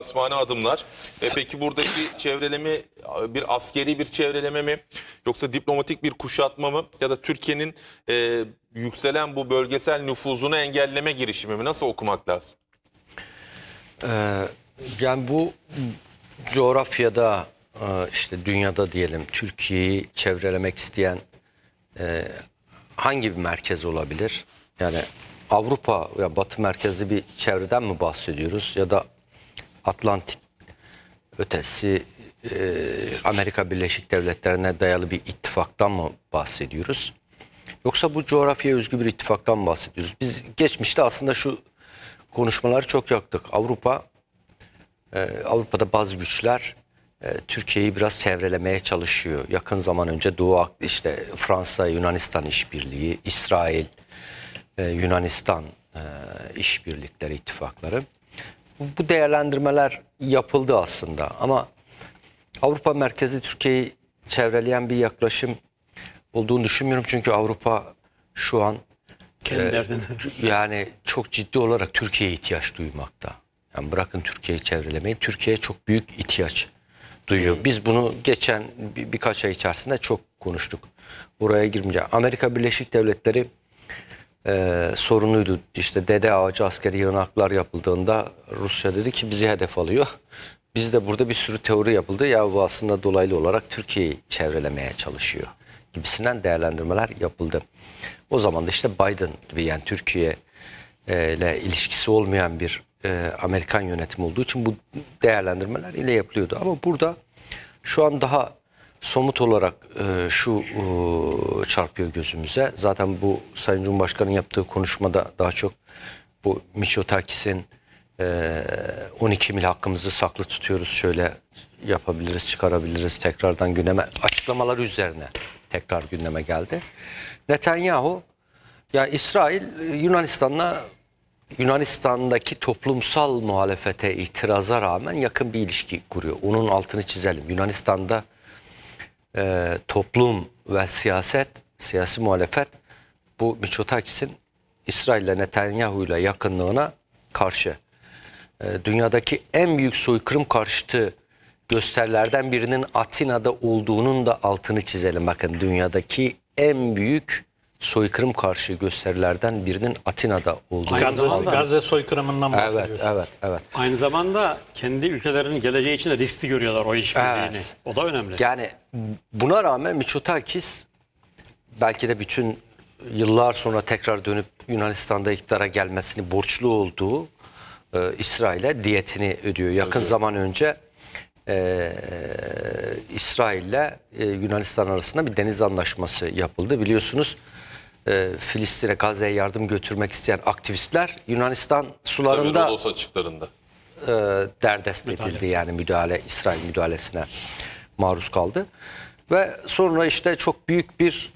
Osmani adımlar. Peki buradaki çevreleme bir askeri bir çevreleme mi yoksa diplomatik bir kuşatma mı ya da Türkiye'nin yükselen bu bölgesel nüfuzunu engelleme girişimi mi? Nasıl okumak lazım? Yani bu coğrafyada işte dünyada diyelim Türkiye'yi çevrelemek isteyen hangi bir merkez olabilir? Yani Avrupa ya Batı merkezli bir çevreden mi bahsediyoruz ya da Atlantik ötesi Amerika Birleşik Devletleri'ne dayalı bir ittifaktan mı bahsediyoruz? Yoksa bu coğrafyaya özgü bir ittifaktan mı bahsediyoruz? Biz geçmişte aslında şu konuşmaları çok yaptık. Avrupa'da bazı güçler Türkiye'yi biraz çevrelemeye çalışıyor. Yakın zaman önce işte Fransa, Yunanistan işbirliği, İsrail, Yunanistan işbirlikleri, ittifakları. Bu değerlendirmeler yapıldı aslında ama Avrupa merkezi Türkiye'yi çevreleyen bir yaklaşım olduğunu düşünmüyorum. Çünkü Avrupa şu an yani çok ciddi olarak Türkiye'ye ihtiyaç duymakta. Yani bırakın Türkiye'yi çevrelemeyi, Türkiye'ye çok büyük ihtiyaç duyuyor. Biz bunu geçen birkaç ay içerisinde çok konuştuk. Buraya girmeyeceğim. Amerika Birleşik Devletleri sorunuydu. İşte Dede Ağacı askeri yığınaklar yapıldığında Rusya dedi ki bizi hedef alıyor. Bizde burada bir sürü teori yapıldı. Ya bu aslında dolaylı olarak Türkiye'yi çevrelemeye çalışıyor gibisinden değerlendirmeler yapıldı. O zaman da işte Biden gibi yani Türkiye ile ilişkisi olmayan bir Amerikan yönetimi olduğu için bu değerlendirmeler ile yapılıyordu. Ama burada şu an daha somut olarak şu çarpıyor gözümüze. Zaten bu Sayın Cumhurbaşkanı'nın yaptığı konuşmada daha çok bu Mitsotakis'in 12 mil hakkımızı saklı tutuyoruz, şöyle yapabiliriz, çıkarabiliriz tekrardan gündeme açıklamaları üzerine tekrar gündeme geldi. Netanyahu ya İsrail Yunanistan'daki toplumsal muhalefete, itiraza rağmen yakın bir ilişki kuruyor. Onun altını çizelim. Yunanistan'da toplum ve siyasi muhalefet bu Mitsotakis'in İsrail ile Netanyahu ile yakınlığına karşı. Dünyadaki en büyük soykırım karşıtı gösterilerden birinin Atina'da olduğunun da altını çizelim. Bakın dünyadaki en büyük soykırım karşı gösterilerden birinin Atina'da olduğunu. Gazze soykırımından bahsediyoruz. Evet. Aynı zamanda kendi ülkelerinin geleceği için de riskli görüyorlar o işbirliğini. Evet. O da önemli. Yani buna rağmen Mitsotakis belki de bütün yıllar sonra tekrar dönüp Yunanistan'da iktidara gelmesini borçlu olduğu İsrail'e diyetini ödüyor. Yakın zaman önce İsrail'le Yunanistan arasında bir deniz anlaşması yapıldı. Biliyorsunuz Filistin'e, Gazze'ye yardım götürmek isteyen aktivistler Yunanistan sularında Rodos açıklarında derdest edildi. Yani İsrail müdahalesine maruz kaldı. Ve sonra işte çok büyük bir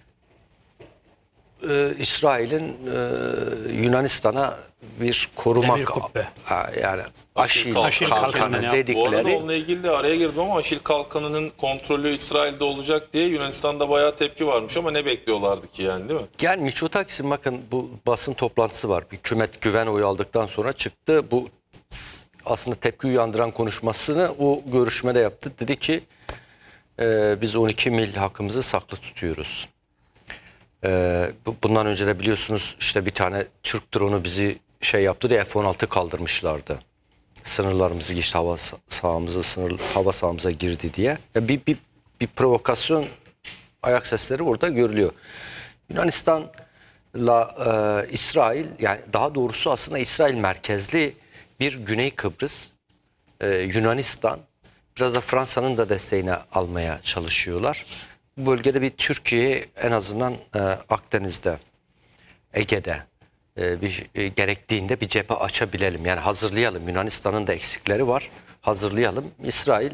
İsrail'in Yunanistan'a bir koruma yani Aşil kalkanı Bu dedikleri. arada onunla ilgili de araya girdim ama Aşil kalkanının kontrolü İsrail'de olacak diye Yunanistan'da bayağı tepki varmış ama ne bekliyorlardı ki yani, değil mi? Yani Mitsotakis'in bakın bu basın toplantısı var. Hükümet güven oyu aldıktan sonra çıktı. Bu aslında tepki uyandıran konuşmasını o görüşmede yaptı. Dedi ki biz 12 mil hakkımızı saklı tutuyoruz. Bundan önce de biliyorsunuz işte bir tane Türk drone'u bizi yaptı diye F-16 kaldırmışlardı. Sınırlarımızı geçti, hava sahamıza girdi diye. Bir provokasyon ayak sesleri orada görülüyor. Yunanistan'la İsrail, yani daha doğrusu aslında İsrail merkezli bir Güney Kıbrıs, Yunanistan, biraz da Fransa'nın da desteğini almaya çalışıyorlar. Bu bölgede bir Türkiye en azından Akdeniz'de, Ege'de gerektiğinde bir cephe açabilelim. Yani hazırlayalım. Yunanistan'ın da eksikleri var. Hazırlayalım. İsrail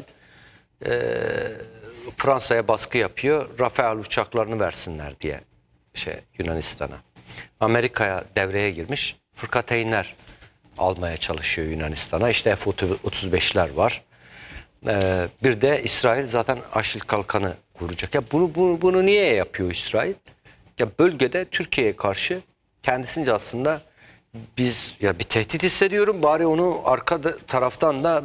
Fransa'ya baskı yapıyor. Rafael uçaklarını versinler diye Yunanistan'a. Amerika'ya devreye girmiş. Fırkateynler almaya çalışıyor Yunanistan'a. İşte F-35'ler var. Bir de İsrail zaten Aşil kalkanı kuracak. Ya bunu niye yapıyor İsrail? Ya bölgede Türkiye'ye karşı kendisince aslında biz ya bir tehdit hissediyorum, bari onu arka taraftan da